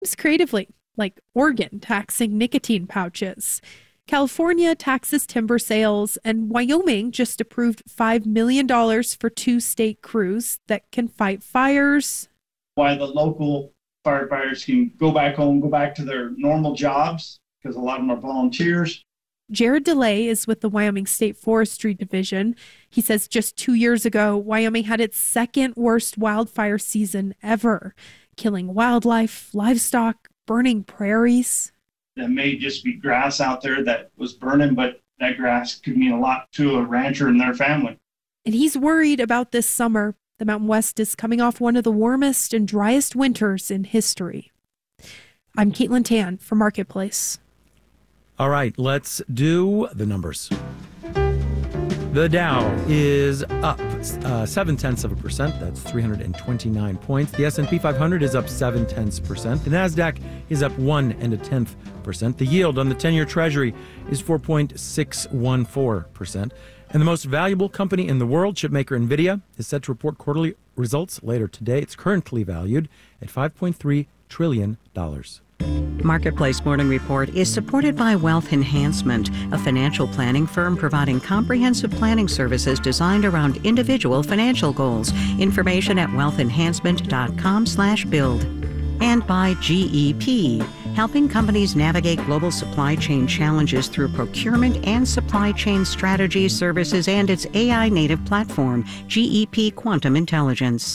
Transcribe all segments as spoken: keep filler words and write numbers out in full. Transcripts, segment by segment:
Just creatively, like Oregon taxing nicotine pouches. California taxes timber sales, and Wyoming just approved five million dollars for two state crews that can fight fires. Why the local firefighters can go back home, go back to their normal jobs, because a lot of them are volunteers. Jared DeLay is with the Wyoming State Forestry Division. He says just two years ago, Wyoming had its second worst wildfire season ever, killing wildlife, livestock, burning prairies. That may just be grass out there that was burning, but that grass could mean a lot to a rancher and their family. And he's worried about this summer. The Mountain West is coming off one of the warmest and driest winters in history. I'm Caitlin Tan for Marketplace. All right, let's do the numbers. The Dow is up uh, seven tenths of a percent. That's three hundred twenty-nine points. The S and P five hundred is up seven tenths percent. The Nasdaq is up one and a tenth percent. The yield on the ten-year Treasury is four point six one four percent. And the most valuable company in the world, chipmaker NVIDIA, is set to report quarterly results later today. It's currently valued at five point three trillion dollars. Marketplace Morning Report is supported by Wealth Enhancement, a financial planning firm providing comprehensive planning services designed around individual financial goals. Information at wealth enhancement dot com slash build. And by G E P, helping companies navigate global supply chain challenges through procurement and supply chain strategy services and its A I-native platform, G E P Quantum Intelligence.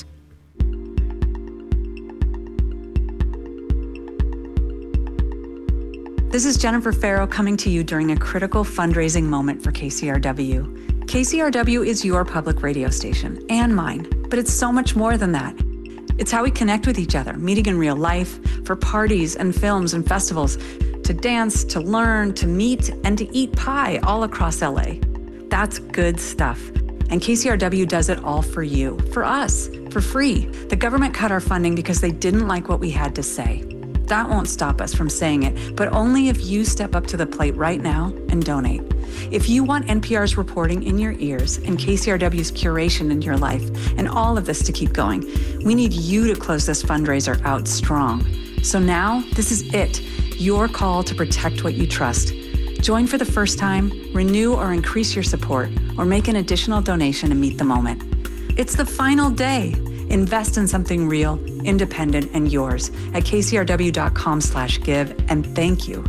This is Jennifer Farrow coming to you during a critical fundraising moment for K C R W. K C R W is your public radio station and mine, but it's so much more than that. It's how we connect with each other, meeting in real life, for parties and films and festivals, to dance, to learn, to meet, and to eat pie all across L A. That's good stuff. And K C R W does it all for you, for us, for free. The government cut our funding because they didn't like what we had to say. That won't stop us from saying it, but only if you step up to the plate right now and donate. If you want N P R's reporting in your ears and K C R W's curation in your life and all of this to keep going, we need you to close this fundraiser out strong. So now, this is it, your call to protect what you trust. Join for the first time, renew or increase your support, or make an additional donation to meet the moment. It's the final day. Invest in something real, independent, and yours at k c r w dot com slash give, and thank you.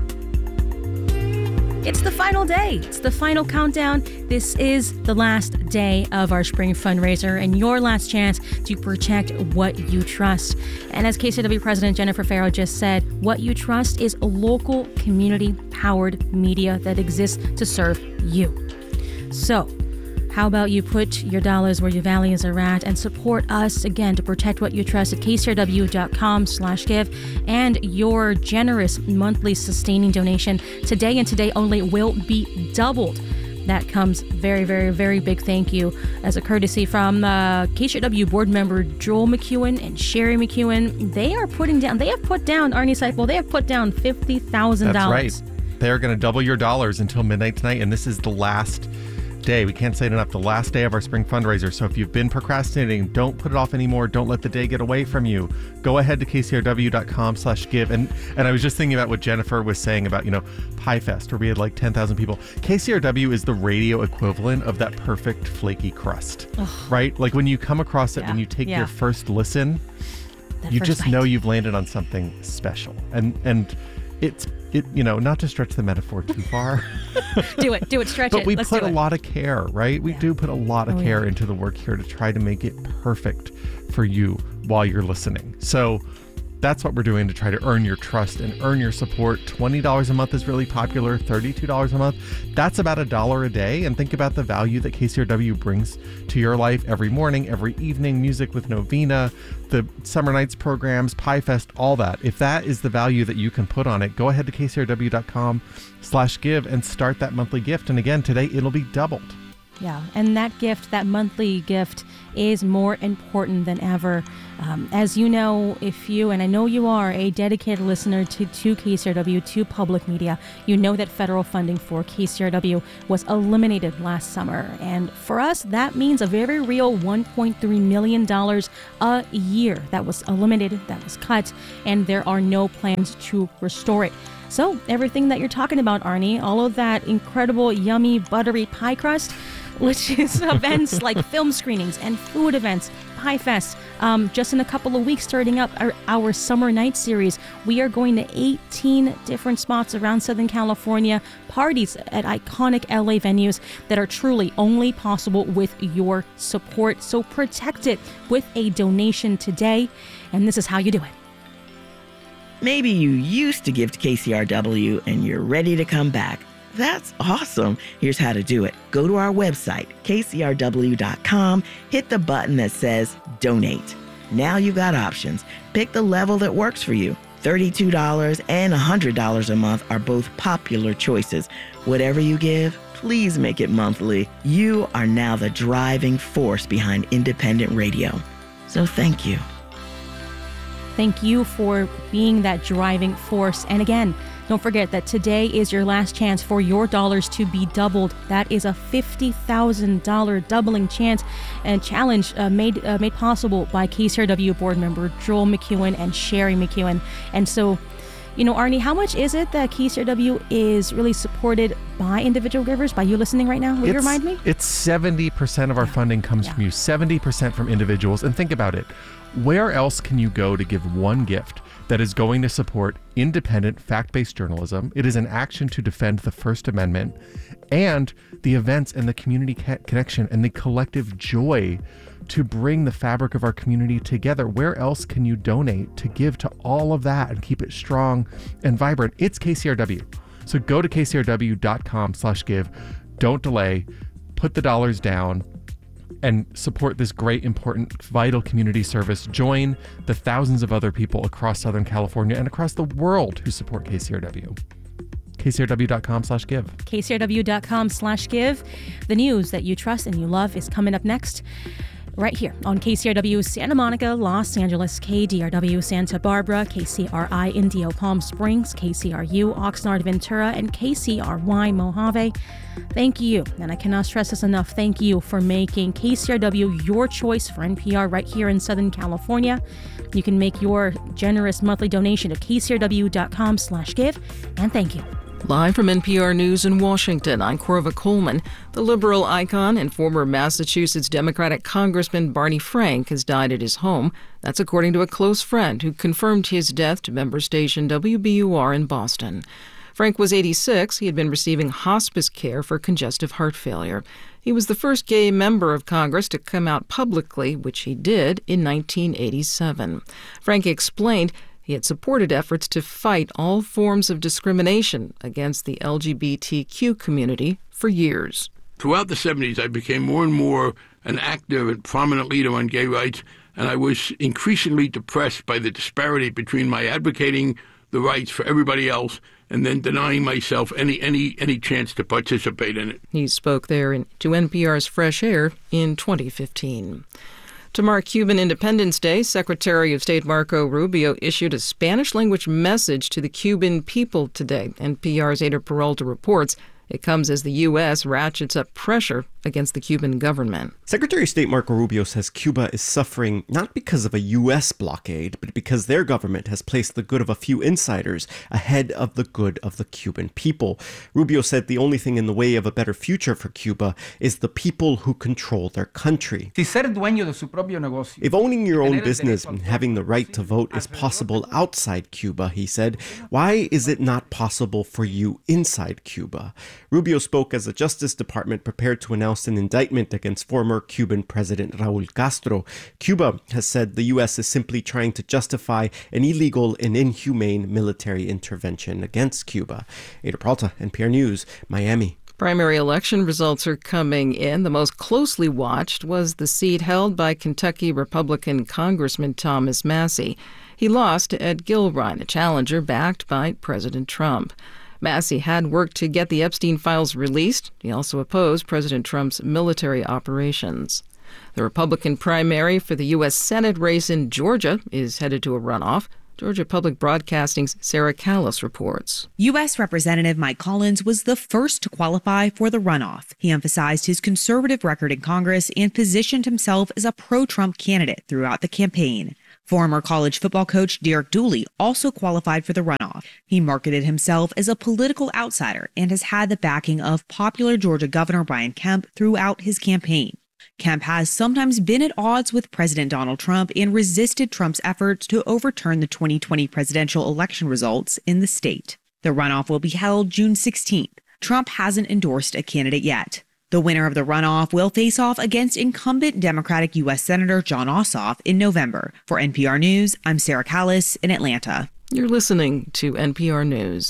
It's the final day. It's the final countdown. This is the last day of our spring fundraiser and your last chance to protect what you trust. And as K C R W President Jennifer Farrow just said, what you trust is a local, community-powered media that exists to serve you. So, how about you put your dollars where your values are at and support us, again, to protect what you trust at k c r w dot com slash give. And your generous monthly sustaining donation today and today only will be doubled. That comes very, very, very big thank you as a courtesy from uh, K C R W board member Joel McEwen and Sherry McEwen. They are putting down, they have put down, Arnie Seipel, they have put down fifty thousand dollars. That's right. They're going to double your dollars until midnight tonight, and this is the last day. We can't say it enough. The last day of our spring fundraiser. So if you've been procrastinating, don't put it off anymore. Don't let the day get away from you. Go ahead to k c r w dot com slash give. And and I was just thinking about what Jennifer was saying about, you know, Pie Fest, where we had like ten thousand people. K C R W is the radio equivalent of that perfect flaky crust, Ugh. right? Like when you come across it, yeah. when you take yeah. your first listen, that you first just bite. know you've landed on something special. And and it's It, you know, not to stretch the metaphor too far. do it, do it, stretch but it. But we Let's put a it. lot of care, right? We yeah. do put a lot of oh, care yeah. into the work here to try to make it perfect for you while you're listening. So that's what we're doing to try to earn your trust and earn your support. twenty dollars a month is really popular, thirty-two dollars a month. That's about a dollar a day. And think about the value that K C R W brings to your life every morning, every evening, music with Novena, the Summer Nights programs, Pie Fest, all that. If that is the value that you can put on it, go ahead to k c r w dot com slash give and start that monthly gift. And again, today it'll be doubled. Yeah, and that gift, that monthly gift, is more important than ever. Um, as you know, if you, and I know you are, a dedicated listener to, to K C R W, to public media, you know that federal funding for K C R W was eliminated last summer. And for us, that means a very real one point three million dollars a year that was eliminated, that was cut, and there are no plans to restore it. So everything that you're talking about, Arnie, all of that incredible, yummy, buttery pie crust, which is events like film screenings and food events, Pie Fest. Um, just in a couple of weeks, starting up our, our Summer Night series, we are going to eighteen different spots around Southern California, parties at iconic L A venues that are truly only possible with your support. So protect it with a donation today, and this is how you do it. Maybe you used to give to K C R W and you're ready to come back. That's awesome. Here's how to do it. Go to our website, K C R W dot com, hit the button that says Donate. Now you've got options. Pick the level that works for you. thirty-two dollars and one hundred dollars a month are both popular choices. Whatever you give, please make it monthly. You are now the driving force behind independent radio. So thank you. Thank you for being that driving force. And again, don't forget that today is your last chance for your dollars to be doubled. That is a fifty thousand dollars doubling chance and challenge uh, made uh, made possible by K C R W board member Joel McEwen and Sherry McEwen. And so, you know, Arnie, how much is it that K C R W is really supported by individual givers, by you listening right now? Will you remind me? It's seventy percent of our yeah. funding comes yeah. from you, seventy percent from individuals. And think about it. Where else can you go to give one gift that is going to support independent, fact-based journalism? It is an action to defend the First Amendment and the events and the community ca- connection and the collective joy to bring the fabric of our community together. Where else can you donate to give to all of that and keep it strong and vibrant? It's K C R W. So go to K C R W dot com slash give. Don't delay. Put the dollars down and support this great, important, vital community service. Join the thousands of other people across Southern California and across the world who support K C R W. K C R W dot com slash give. K C R W dot com slash give. The news that you trust and you love is coming up next, right here on K C R W Santa Monica, Los Angeles, K D R W Santa Barbara, K C R I Indio Palm Springs, K C R U Oxnard Ventura, and K C R Y Mojave. Thank you, and I cannot stress this enough, thank you for making K C R W your choice for N P R right here in Southern California. You can make your generous monthly donation to K C R W dot com slash give, and thank you. Live from N P R News in Washington, I'm Corva Coleman. The liberal icon and former Massachusetts Democratic Congressman Barney Frank has died at his home. That's according to a close friend who confirmed his death to member station W B U R in Boston. Frank was eighty-six. He had been receiving hospice care for congestive heart failure. He was the first gay member of Congress to come out publicly, which he did in nineteen eighty-seven. Frank explained he had supported efforts to fight all forms of discrimination against the L G B T Q community for years. Throughout the seventies, I became more and more an active and prominent leader on gay rights, and I was increasingly depressed by the disparity between my advocating the rights for everybody else and then denying myself any any any chance to participate in it. He spoke there in, to N P R's Fresh Air in twenty fifteen. To mark Cuban Independence Day, Secretary of State Marco Rubio issued a Spanish-language message to the Cuban people today. N P R's Ada Peralta reports it comes as the U S ratchets up pressure against the Cuban government. Secretary of State Marco Rubio says Cuba is suffering not because of a U S blockade, but because their government has placed the good of a few insiders ahead of the good of the Cuban people. Rubio said the only thing in the way of a better future for Cuba is the people who control their country. If owning your own business and having the right to vote is possible outside Cuba, he said, why is it not possible for you inside Cuba? Rubio spoke as the Justice Department prepared to announce an indictment against former Cuban President Raul Castro. Cuba has said the U S is simply trying to justify an illegal and inhumane military intervention against Cuba. Ada Peralta, N P R News, Miami. Primary election results are coming in. The most closely watched was the seat held by Kentucky Republican Congressman Thomas Massie. He lost to Ed Gilrine, a challenger backed by President Trump. Massie had worked to get the Epstein files released. He also opposed President Trump's military operations. The Republican primary for the U S Senate race in Georgia is headed to a runoff. Georgia Public Broadcasting's Sarah Callis reports. U S Representative Mike Collins was the first to qualify for the runoff. He emphasized his conservative record in Congress and positioned himself as a pro-Trump candidate throughout the campaign. Former college football coach Derek Dooley also qualified for the runoff. He marketed himself as a political outsider and has had the backing of popular Georgia Governor Brian Kemp throughout his campaign. Kemp has sometimes been at odds with President Donald Trump and resisted Trump's efforts to overturn the twenty twenty presidential election results in the state. The runoff will be held June sixteenth. Trump hasn't endorsed a candidate yet. The winner of the runoff will face off against incumbent Democratic U S Senator Jon Ossoff in November. For N P R News, I'm Sarah Callis in Atlanta. You're listening to N P R News.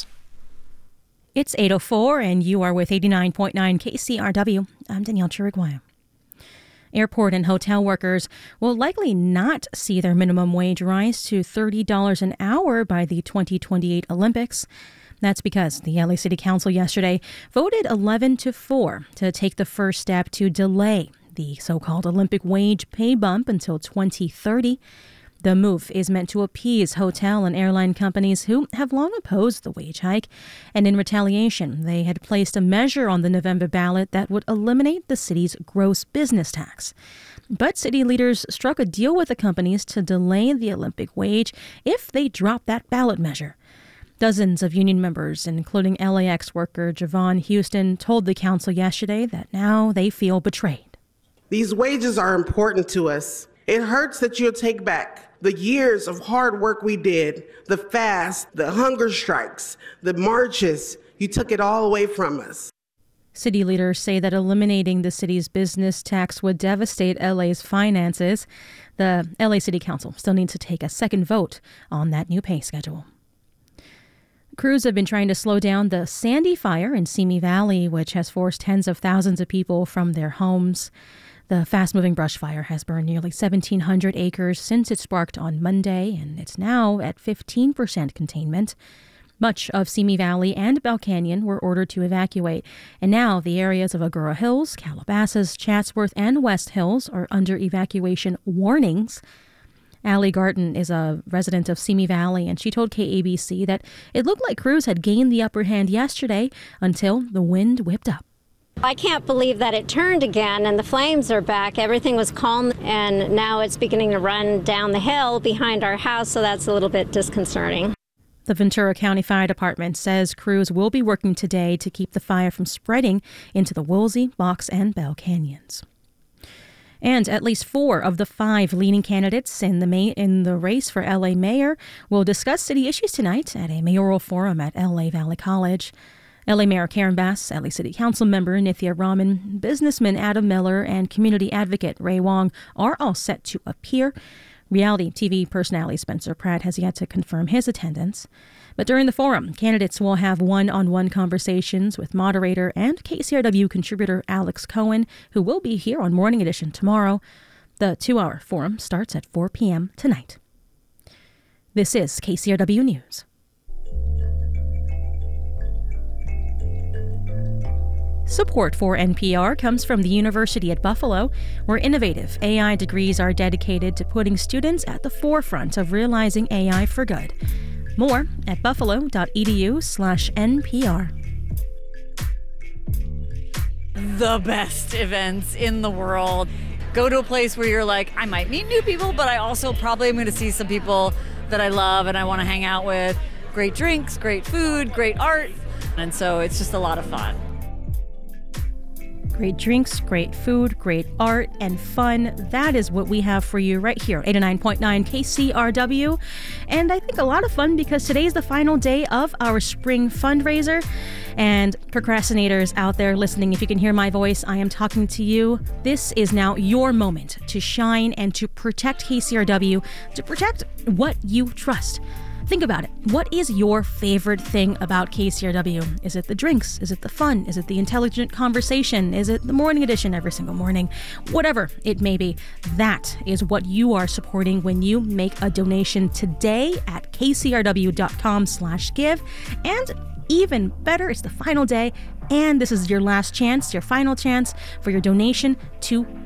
It's eight oh four and you are with eighty-nine point nine K C R W. I'm Danielle Chiriguaya. Airport and hotel workers will likely not see their minimum wage rise to thirty dollars an hour by the twenty twenty-eight Olympics. That's because the L A City Council yesterday voted eleven to four to take the first step to delay the so-called Olympic wage pay bump until twenty thirty. The move is meant to appease hotel and airline companies who have long opposed the wage hike, and in retaliation, they had placed a measure on the November ballot that would eliminate the city's gross business tax. But city leaders struck a deal with the companies to delay the Olympic wage if they drop that ballot measure. Dozens of union members, including L A X worker Javon Houston, told the council yesterday that now they feel betrayed. These wages are important to us. It hurts that you'll take back the years of hard work we did, the fast, the hunger strikes, the marches. You took it all away from us. City leaders say that eliminating the city's business tax would devastate L A's finances. The L A City Council still needs to take a second vote on that new pay schedule. Crews have been trying to slow down the Sandy fire in Simi Valley, which has forced tens of thousands of people from their homes. The fast-moving brush fire has burned nearly seventeen hundred acres since it sparked on Monday, and it's now at fifteen percent containment. Much of Simi Valley and Bell Canyon were ordered to evacuate, and now the areas of Agoura Hills, Calabasas, Chatsworth, and West Hills are under evacuation warnings. Allie Garton is a resident of Simi Valley, and she told K A B C that it looked like crews had gained the upper hand yesterday until the wind whipped up. I can't believe that it turned again and the flames are back. Everything was calm and now it's beginning to run down the hill behind our house, so that's a little bit disconcerting. The Ventura County Fire Department says crews will be working today to keep the fire from spreading into the Woolsey, Box, and Bell Canyons. And at least four of the five leading candidates in the May, in the race for L A mayor will discuss city issues tonight at a mayoral forum at L A Valley College. L A Mayor Karen Bass, L A City Council member Nithya Raman, businessman Adam Miller, and community advocate Ray Wong are all set to appear. Reality T V personality Spencer Pratt has yet to confirm his attendance. But during the forum, candidates will have one-on-one conversations with moderator and K C R W contributor Alex Cohen, who will be here on Morning Edition tomorrow. The two-hour forum starts at four p.m. tonight. This is K C R W News. Support for N P R comes from the University at Buffalo, where innovative A I degrees are dedicated to putting students at the forefront of realizing A I for good. More at buffalo.edu slash NPR. The best events in the world. Go to a place where you're like, I might meet new people, but I also probably am going to see some people that I love and I want to hang out with. Great drinks, great food, great art. And so it's just a lot of fun. Great drinks, great food, great art, and fun. That is what we have for you right here, eighty-nine point nine K C R W. And I think a lot of fun because today is the final day of our spring fundraiser. And procrastinators out there listening, if you can hear my voice, I am talking to you. This is now your moment to shine and to protect K C R W, to protect what you trust. Think about it. What is your favorite thing about K C R W? Is it the drinks? Is it the fun? Is it the intelligent conversation? Is it the morning edition every single morning? Whatever it may be, that is what you are supporting when you make a donation today at kcrw.com slash give. And even better, it's the final day, and this is your last chance, your final chance for your donation to be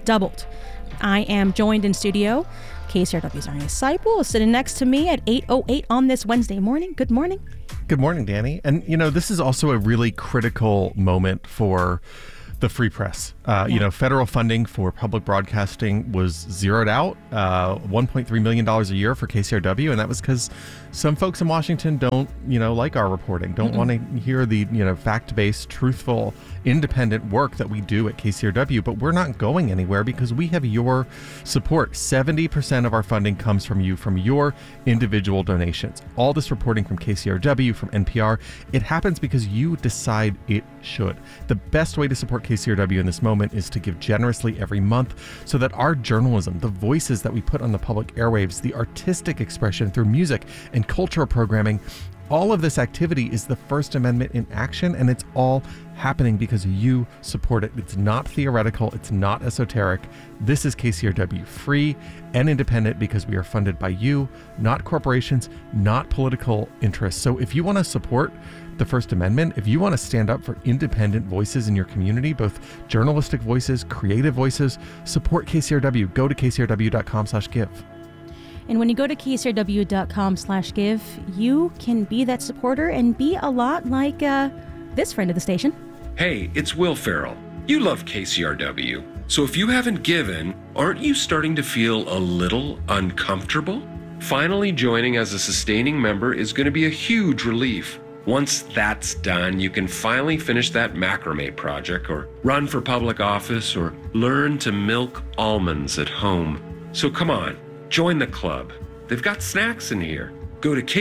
doubled. I am joined in studio. K C R W's Arnie Seipel is sitting next to me at eight oh eight on this Wednesday morning. Good morning. Good morning, Danny. And, you know, this is also a really critical moment for the free press. Uh, yeah. You know, federal funding for public broadcasting was zeroed out, uh, one point three million dollars a year for K C R W. And that was because some folks in Washington don't, you know, like our reporting, don't want to hear the, you know, fact-based, truthful, independent work that we do at K C R W. But we're not going anywhere because we have your support. seventy percent of our funding comes from you, from your individual donations. All this reporting from K C R W, from N P R, it happens because you decide it should. The best way to support K C R W in this moment is to give generously every month so that our journalism, the voices that we put on the public airwaves, the artistic expression through music and cultural programming, all of this activity is the First Amendment in action, and it's all happening because you support it. It's not theoretical. It's not esoteric. This is K C R W, free and independent, because we are funded by you, not corporations, not political interests. So if you want to support the First Amendment, if you want to stand up for independent voices in your community, both journalistic voices, creative voices, support K C R W. Go to kcrw.com slash give. And when you go to kcrw.com slash give, you can be that supporter and be a lot like uh, this friend of the station. Hey, it's Will Ferrell. You love K C R W. So if you haven't given, aren't you starting to feel a little uncomfortable? Finally joining as a sustaining member is going to be a huge relief. Once that's done, you can finally finish that macrame project, or run for public office, or learn to milk almonds at home. So come on, join the club. They've got snacks in here. Go to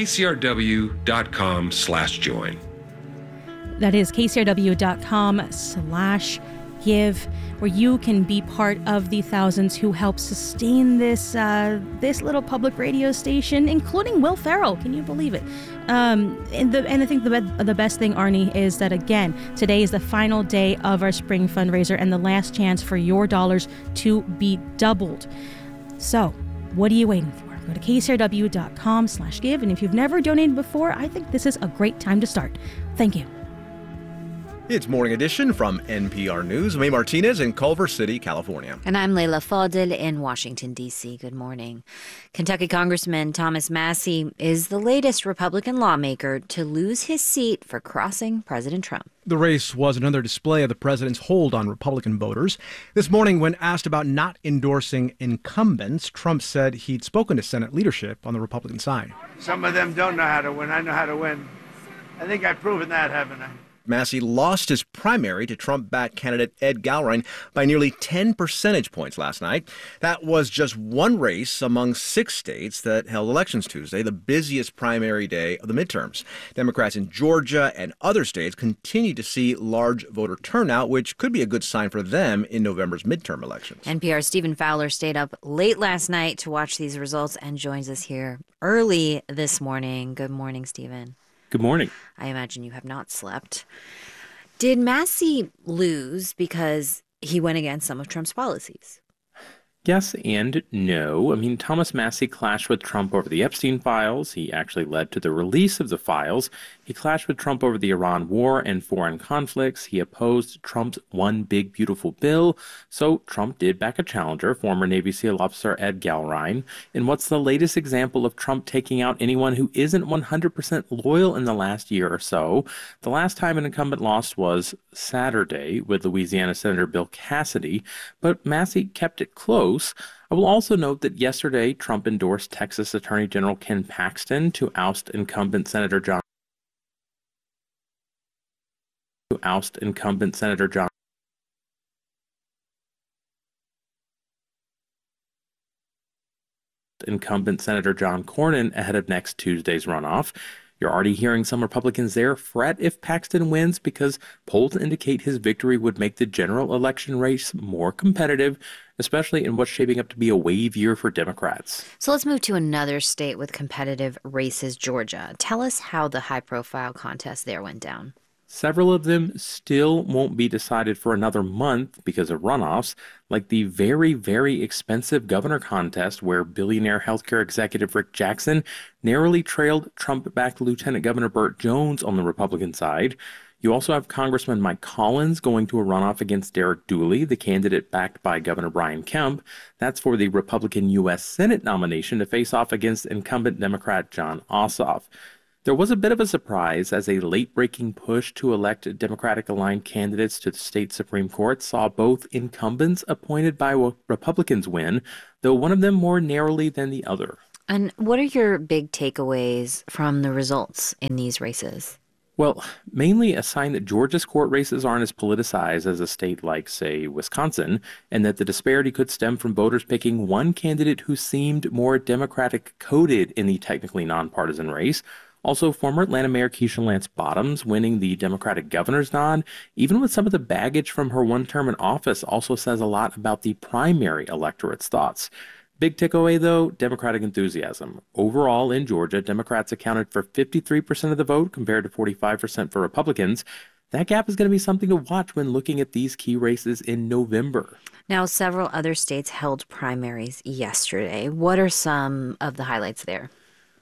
kcrw.com slash join. That is kcrw.com slash give, where you can be part of the thousands who help sustain this uh, this little public radio station, including Will Ferrell. Can you believe it? Um, and, the, and I think the, be- the best thing, Arnie, is that, again, today is the final day of our spring fundraiser and the last chance for your dollars to be doubled. So what are you waiting for? Go to kcrw.com slash give. And if you've never donated before, I think this is a great time to start. Thank you. It's Morning Edition from N P R News. May Martinez in Culver City, California. And I'm Leila Fadel in Washington, D C. Good morning. Kentucky Congressman Thomas Massie is the latest Republican lawmaker to lose his seat for crossing President Trump. The race was another display of the president's hold on Republican voters. This morning, when asked about not endorsing incumbents, Trump said he'd spoken to Senate leadership on the Republican side. Some of them don't know how to win. I know how to win. I think I've proven that, haven't I? Massie lost his primary to Trump-backed candidate Ed Gallrein by nearly ten percentage points last night. That was just one race among six states that held elections Tuesday, the busiest primary day of the midterms. Democrats in Georgia and other states continue to see large voter turnout, which could be a good sign for them in November's midterm elections. N P R's Stephen Fowler stayed up late last night to watch these results and joins us here early this morning. Good morning, Stephen. Good morning. I imagine you have not slept. Did Massie lose because he went against some of Trump's policies? Yes and no. I mean, Thomas Massie clashed with Trump over the Epstein files. He actually led to the release of the files. He clashed with Trump over the Iran war and foreign conflicts. He opposed Trump's One Big Beautiful Bill. So Trump did back a challenger, former Navy SEAL officer Ed Gallrein. And what's the latest example of Trump taking out anyone who isn't one hundred percent loyal in the last year or so? The last time an incumbent lost was Saturday with Louisiana Senator Bill Cassidy, but Massie kept it close. I will also note that yesterday, Trump endorsed Texas Attorney General Ken Paxton to oust incumbent Senator John to oust incumbent Senator John incumbent Senator John Cornyn ahead of next Tuesday's runoff. You're already hearing some Republicans there fret if Paxton wins because polls indicate his victory would make the general election race more competitive, especially in what's shaping up to be a wave year for Democrats. So let's move to another state with competitive races, Georgia. Tell us how the high-profile contest there went down. Several of them still won't be decided for another month because of runoffs, like the very, very expensive governor contest where billionaire healthcare executive Rick Jackson narrowly trailed Trump-backed Lieutenant Governor Burt Jones on the Republican side. You also have Congressman Mike Collins going to a runoff against Derek Dooley, the candidate backed by Governor Brian Kemp. That's for the Republican U S Senate nomination to face off against incumbent Democrat Jon Ossoff. There was a bit of a surprise as a late-breaking push to elect Democratic-aligned candidates to the state Supreme Court saw both incumbents appointed by Republicans win, though one of them more narrowly than the other. And what are your big takeaways from the results in these races? Well, mainly a sign that Georgia's court races aren't as politicized as a state like, say, Wisconsin, and that the disparity could stem from voters picking one candidate who seemed more Democratic-coded in the technically nonpartisan race. Also, former Atlanta Mayor Keisha Lance Bottoms winning the Democratic governor's nod, even with some of the baggage from her one term in office, also says a lot about the primary electorate's thoughts. Big takeaway, though, Democratic enthusiasm. Overall, in Georgia, Democrats accounted for fifty-three percent of the vote compared to forty-five percent for Republicans. That gap is going to be something to watch when looking at these key races in November. Now, several other states held primaries yesterday. What are some of the highlights there?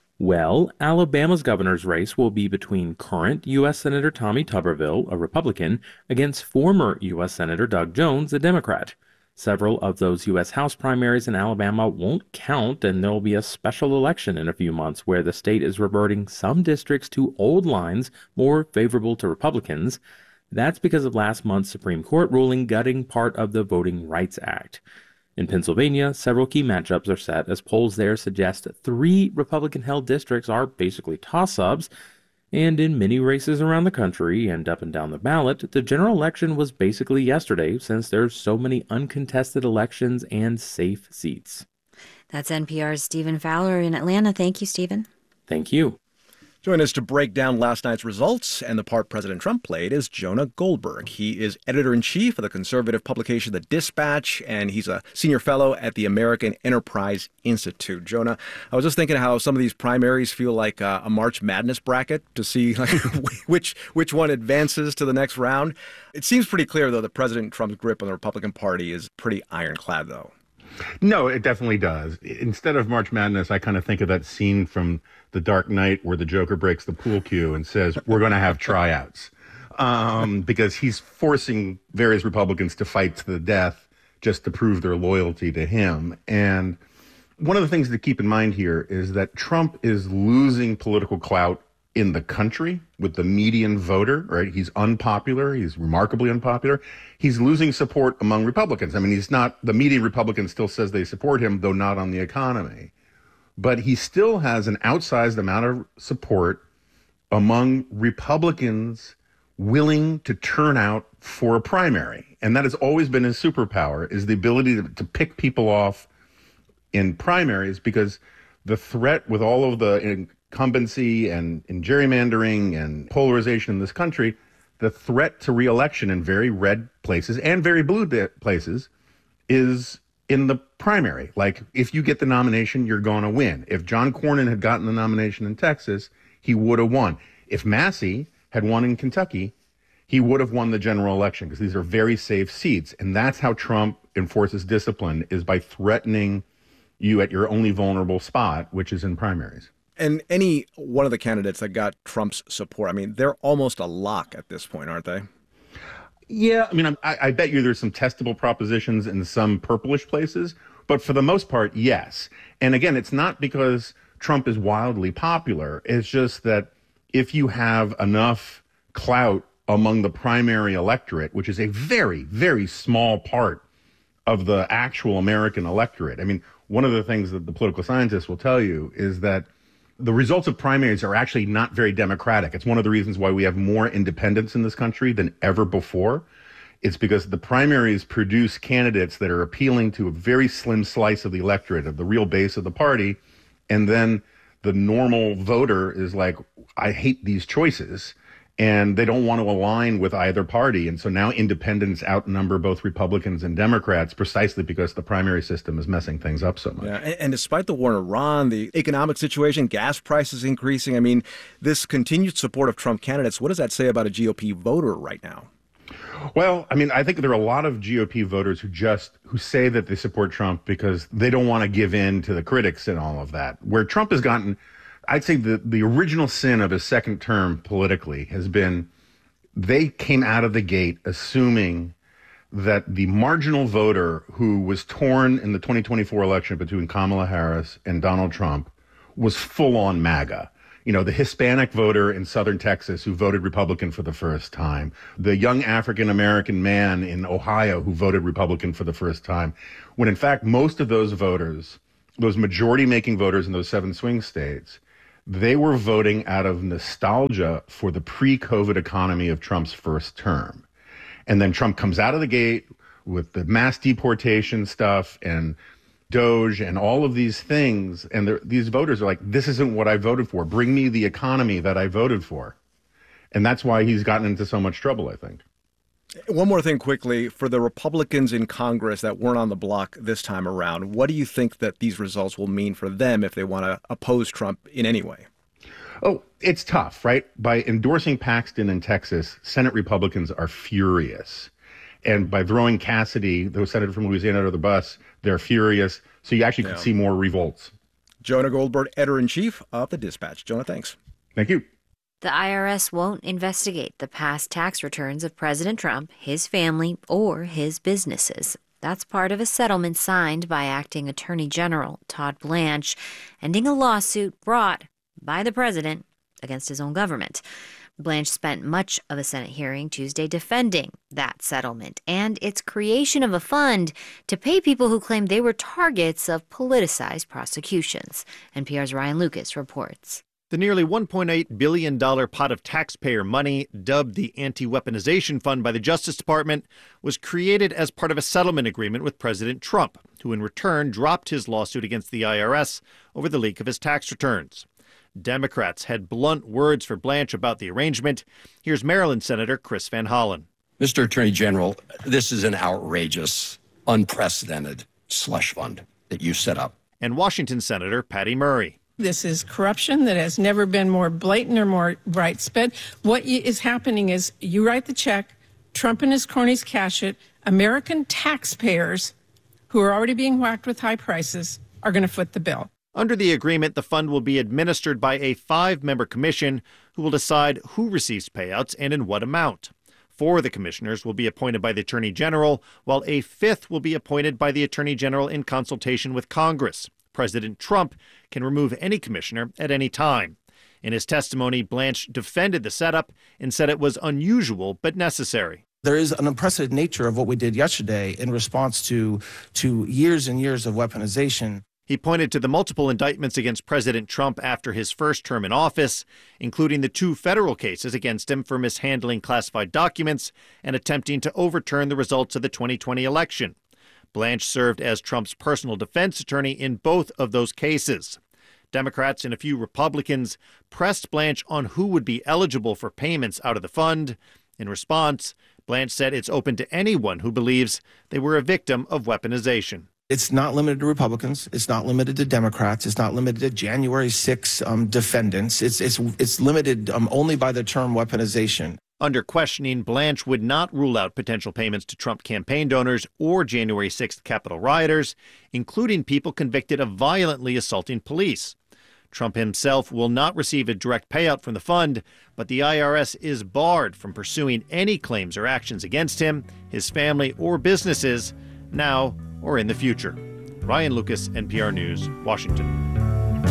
Well, Alabama's governor's race will be between current U S Senator Tommy Tuberville, a Republican, against former U S Senator Doug Jones, a Democrat. Several of those U S House primaries in Alabama won't count, and there will be a special election in a few months where the state is reverting some districts to old lines more favorable to Republicans. That's because of last month's Supreme Court ruling gutting part of the Voting Rights Act. In Pennsylvania, several key matchups are set as polls there suggest three Republican-held districts are basically toss-ups. And in many races around the country and up and down the ballot, the general election was basically yesterday since there's so many uncontested elections and safe seats. That's N P R's Stephen Fowler in Atlanta. Thank you, Stephen. Thank you. Join us to break down last night's results and the part President Trump played is Jonah Goldberg. He is editor-in-chief of the conservative publication The Dispatch, and he's a senior fellow at the American Enterprise Institute. Jonah, I was just thinking how some of these primaries feel like a, a March Madness bracket to see like, which which one advances to the next round. It seems pretty clear, though, that President Trump's grip on the Republican Party is pretty ironclad, though. No, it definitely does. Instead of March Madness, I kind of think of that scene from The Dark Knight where the Joker breaks the pool cue and says, we're going to have tryouts. Um, because he's forcing various Republicans to fight to the death just to prove their loyalty to him. And one of the things to keep in mind here is that Trump is losing political clout in the country with the median voter, right? He's unpopular. He's remarkably unpopular. He's losing support among Republicans. I mean, he's not, the median Republican still says they support him, though not on the economy. But he still has an outsized amount of support among Republicans willing to turn out for a primary. And that has always been his superpower, is the ability to, to pick people off in primaries, because the threat with all of the incumbency and, and gerrymandering and polarization in this country, the threat to reelection in very red places and very blue places is in the primary. Like, if you get the nomination, you're going to win. If John Cornyn had gotten the nomination in Texas, he would have won. If Massey had won in Kentucky, he would have won the general election, because these are very safe seats. And that's how Trump enforces discipline, is by threatening you at your only vulnerable spot, which is in primaries. And any one of the candidates that got Trump's support, I mean, they're almost a lock at this point, aren't they? Yeah, I mean, I, I bet you there's some testable propositions in some purplish places, but for the most part, yes. And again, it's not because Trump is wildly popular. It's just that if you have enough clout among the primary electorate, which is a very, very small part of the actual American electorate. I mean, one of the things that the political scientists will tell you is that the results of primaries are actually not very democratic. It's one of the reasons why we have more independents in this country than ever before. It's because the primaries produce candidates that are appealing to a very slim slice of the electorate, of the real base of the party. And then the normal voter is like, I hate these choices. and they don't want to align with either party. And so now independents outnumber both Republicans and Democrats precisely because the primary system is messing things up so much. Yeah, and, and despite the war in Iran, the economic situation, gas prices increasing, I mean, this continued support of Trump candidates, what does that say about a G O P voter right now? Well, I mean, I think there are a lot of G O P voters who just who say that they support Trump because they don't want to give in to the critics and all of that. Where Trump has gotten, I'd say the, the original sin of his second term politically has been they came out of the gate assuming that the marginal voter who was torn in the twenty twenty-four election between Kamala Harris and Donald Trump was full on MAGA. You know, the Hispanic voter in southern Texas who voted Republican for the first time, the young African-American man in Ohio who voted Republican for the first time, when in fact most of those voters, those majority-making voters in those seven swing states, they were voting out of nostalgia for the pre-COVID economy of Trump's first term. And then Trump comes out of the gate with the mass deportation stuff and Doge and all of these things. And these voters are like, this isn't what I voted for. Bring me the economy that I voted for. And that's why he's gotten into so much trouble, I think. One more thing quickly, for the Republicans in Congress that weren't on the block this time around, what do you think that these results will mean for them if they want to oppose Trump in any way? Oh, it's tough, right? By endorsing Paxton in Texas, Senate Republicans are furious. And by throwing Cassidy, the senator from Louisiana, under the bus, they're furious. So you actually yeah. could see more revolts. Jonah Goldberg, editor-in-chief of The Dispatch. Jonah, thanks. Thank you. The I R S won't investigate the past tax returns of President Trump, his family, or his businesses. That's part of a settlement signed by Acting Attorney General Todd Blanche, ending a lawsuit brought by the president against his own government. Blanche spent much of a Senate hearing Tuesday defending that settlement and its creation of a fund to pay people who claimed they were targets of politicized prosecutions. N P R's Ryan Lucas reports. The nearly one point eight billion dollars pot of taxpayer money, dubbed the Anti-Weaponization Fund by the Justice Department, was created as part of a settlement agreement with President Trump, who in return dropped his lawsuit against the I R S over the leak of his tax returns. Democrats had blunt words for Blanche about the arrangement. Here's Maryland Senator Chris Van Hollen. Mister Attorney General, this is an outrageous, unprecedented slush fund that you set up. And Washington Senator Patty Murray. This is corruption that has never been more blatant or more widespread. What is happening is you write the check, Trump and his cronies cash it, American taxpayers who are already being whacked with high prices are going to foot the bill. Under the agreement, the fund will be administered by a five-member commission who will decide who receives payouts and in what amount. Four of the commissioners will be appointed by the Attorney General, while a fifth will be appointed by the Attorney General in consultation with Congress. President Trump can remove any commissioner at any time. In his testimony, Blanche defended the setup and said it was unusual but necessary. There is an unprecedented nature of what we did yesterday in response to, to years and years of weaponization. He pointed to the multiple indictments against President Trump after his first term in office, including the two federal cases against him for mishandling classified documents and attempting to overturn the results of the twenty twenty election. Blanche served as Trump's personal defense attorney in both of those cases. Democrats and a few Republicans pressed Blanche on who would be eligible for payments out of the fund. In response, Blanche said it's open to anyone who believes they were a victim of weaponization. It's not limited to Republicans. It's not limited to Democrats. It's not limited to January sixth um, defendants. It's, it's, it's limited um, only by the term weaponization. Under questioning, Blanche would not rule out potential payments to Trump campaign donors or January sixth Capitol rioters, including people convicted of violently assaulting police. Trump himself will not receive a direct payout from the fund, but the I R S is barred from pursuing any claims or actions against him, his family, or businesses, now or in the future. Ryan Lucas, N P R News, Washington.